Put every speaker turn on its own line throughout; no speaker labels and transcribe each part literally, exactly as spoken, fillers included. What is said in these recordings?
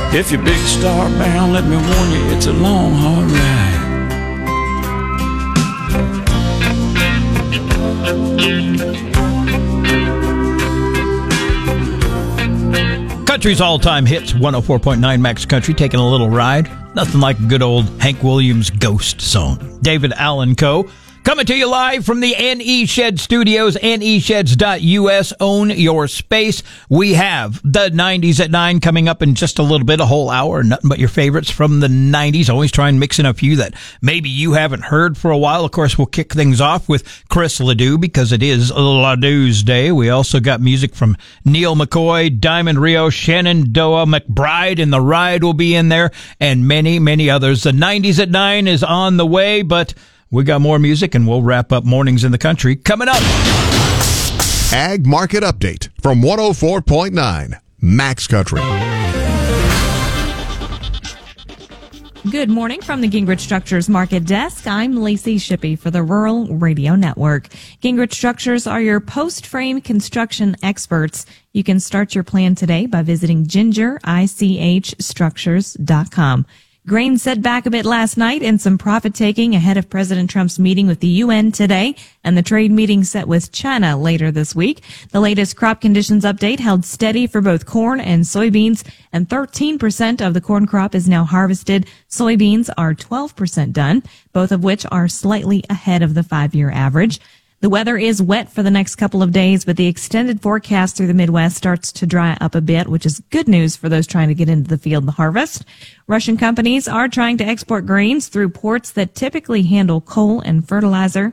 If you're big star bound, let me warn you, it's a long, hard ride.
Country's all-time hits, one oh four point nine Max Country, taking a little ride. Nothing like a good old Hank Williams Ghost song. David Allen Co. Coming to you live from the N E Shed Studios, N E sheds dot U S. Own your space. We have the nineties at nine coming up in just a little bit, a whole hour. Nothing but your favorites from the nineties. Always try and mix in a few that maybe you haven't heard for a while. Of course, we'll kick things off with Chris Ledoux because it is Ledoux's Day. We also got music from Neil McCoy, Diamond Rio, Shenandoah McBride, and The Ride will be in there, and many, many others. The nineties at nine is on the way, but we got more music, and we'll wrap up Mornings in the Country coming up.
Ag Market Update from one oh four point nine Max Country.
Good morning from the Gingrich Structures Market Desk. I'm Lacey Shippey for the Rural Radio Network. Gingrich Structures are your post-frame construction experts. You can start your plan today by visiting ginger ich structures dot com. Grain set back a bit last night and some profit-taking ahead of President Trump's meeting with the U N today and the trade meeting set with China later this week. The latest crop conditions update held steady for both corn and soybeans, and thirteen percent of the corn crop is now harvested. Soybeans are twelve percent done, both of which are slightly ahead of the five-year average. The weather is wet for the next couple of days, but the extended forecast through the Midwest starts to dry up a bit, which is good news for those trying to get into the field to harvest. Russian companies are trying to export grains through ports that typically handle coal and fertilizer.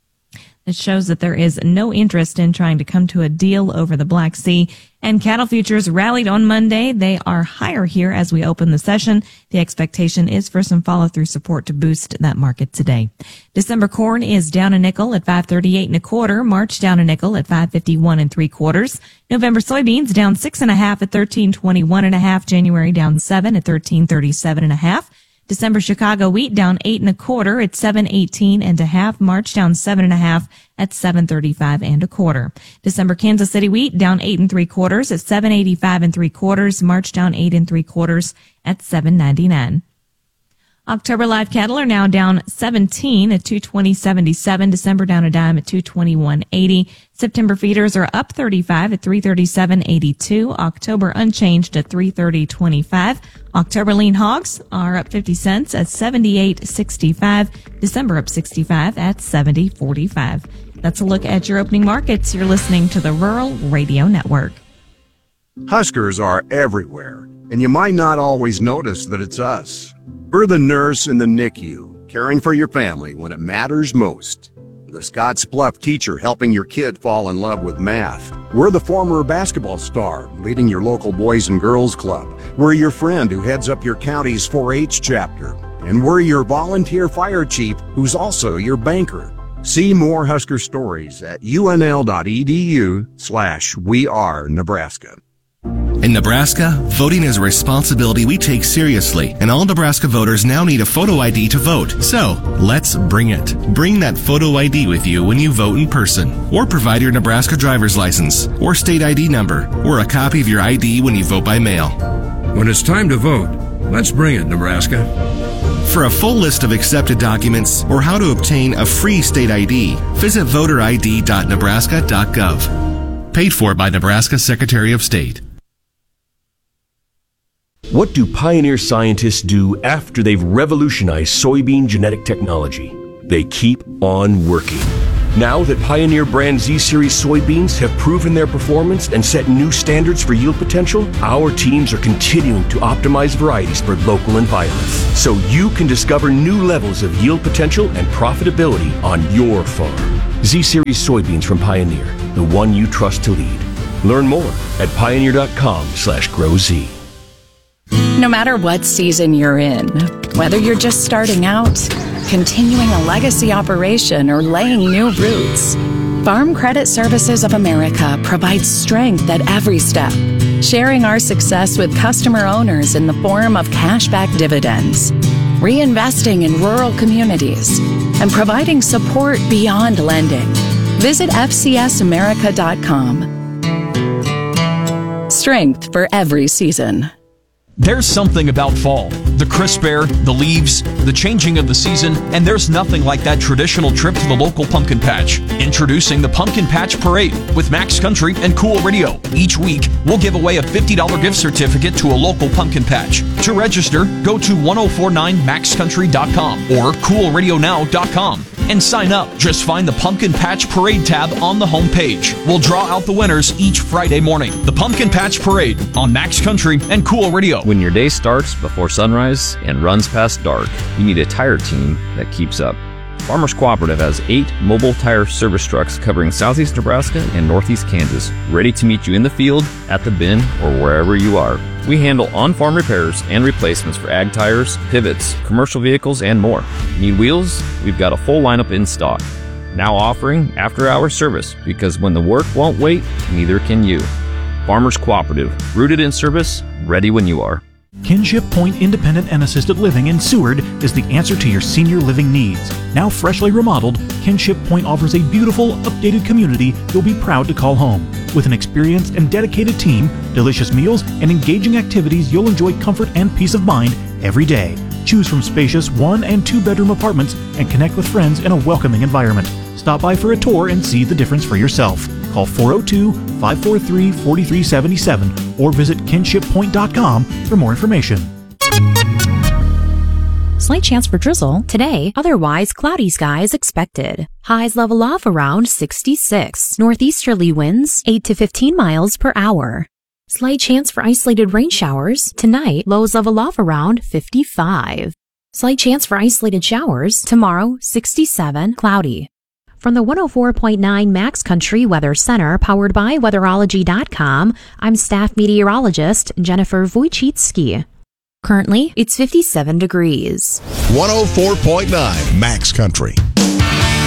It shows that there is no interest in trying to come to a deal over the Black Sea. And cattle futures rallied on Monday. They are higher here as we open the session. The expectation is for some follow-through support to boost that market today. December corn is down a nickel at five thirty-eight and a quarter. March down a nickel at five fifty-one and three quarters. November soybeans down six and a half at thirteen twenty-one and a half. January down seven at thirteen thirty-seven and a half. December Chicago wheat down eight and a quarter at seven eighteen and a half. March down seven and a half at seven thirty-five and a quarter. December Kansas City wheat down eight and three quarters at seven eighty-five and three quarters. March down eight and three quarters at seven ninety-nine. October live cattle are now down seventeen at two twenty seventy-seven. December down a dime at two twenty-one eighty. September feeders are up thirty-five at three thirty-seven eighty-two. October unchanged at three thirty twenty-five. October lean hogs are up fifty cents at seventy-eight sixty-five. December up sixty-five at seventy forty-five. That's a look at your opening markets. You're listening to the Rural Radio Network.
Huskers are everywhere, and you might not always notice that it's us. We're the nurse in the N I C U, caring for your family when it matters most. The Scotts Bluff teacher helping your kid fall in love with math. We're the former basketball star leading your local Boys and Girls Club. We're your friend who heads up your county's four H chapter. And we're your volunteer fire chief who's also your banker. See more Husker stories at unl.edu slash we are Nebraska.
In Nebraska, voting is a responsibility we take seriously, and all Nebraska voters now need a photo I D to vote. So, let's bring it. Bring that photo I D with you when you vote in person, or provide your Nebraska driver's license, or state I D number, or a copy of your I D when you vote by mail.
When it's time to vote, let's bring it, Nebraska.
For a full list of accepted documents or how to obtain a free state I D, visit voter I D dot nebraska dot gov. Paid for by Nebraska Secretary of State.
What do Pioneer scientists do after they've revolutionized soybean genetic technology? They keep on working. Now that Pioneer brand Z-Series soybeans have proven their performance and set new standards for yield potential, our teams are continuing to optimize varieties for local environments, so you can discover new levels of yield potential and profitability on your farm. Z-Series soybeans from Pioneer, the one you trust to lead. Learn more at pioneer.com slash growz.
No matter what season you're in, whether you're just starting out, continuing a legacy operation, or laying new roots, Farm Credit Services of America provides strength at every step, sharing our success with customer owners in the form of cashback dividends, reinvesting in rural communities, and providing support beyond lending. Visit f c s america dot com. Strength for every season.
There's something about fall. The crisp air, the leaves, the changing of the season, and there's nothing like that traditional trip to the local pumpkin patch. Introducing the Pumpkin Patch Parade with Max Country and Cool Radio. Each week, we'll give away a fifty dollars gift certificate to a local pumpkin patch. To register, go to ten forty-nine max country dot com or cool radio now dot com and sign up. Just find the Pumpkin Patch Parade tab on the home page. We'll draw out the winners each Friday morning. The Pumpkin Patch Parade on Max Country and Cool Radio.
When your day starts before sunrise and runs past dark, you need a tire team that keeps up. Farmers Cooperative has eight mobile tire service trucks covering southeast Nebraska and northeast Kansas, ready to meet you in the field, at the bin, or wherever you are. We handle on-farm repairs and replacements for ag tires, pivots, commercial vehicles, and more. Need wheels? We've got a full lineup in stock. Now offering after-hour service, because when the work won't wait, neither can you. Farmers Cooperative, rooted in service, ready when you are.
Kinship Point Independent and Assisted Living in Seward is the answer to your senior living needs. Now freshly remodeled, Kinship Point offers a beautiful, updated community you'll be proud to call home. With an experienced and dedicated team, delicious meals, and engaging activities, you'll enjoy comfort and peace of mind every day. Choose from spacious one- and two-bedroom apartments and connect with friends in a welcoming environment. Stop by for a tour and see the difference for yourself. Call four oh two, five four three, four three seven seven or visit kinship point dot com for more information.
Slight chance for drizzle today, otherwise cloudy skies expected. Highs level off around sixty-six. Northeasterly winds eight to fifteen miles per hour. Slight chance for isolated rain showers tonight, lows level off around fifty-five. Slight chance for isolated showers tomorrow, sixty-seven, cloudy. From the one oh four point nine Max Country Weather Center, powered by weatherology dot com, I'm staff meteorologist Jennifer Wojcicki. Currently, it's fifty-seven degrees.
one oh four point nine Max Country.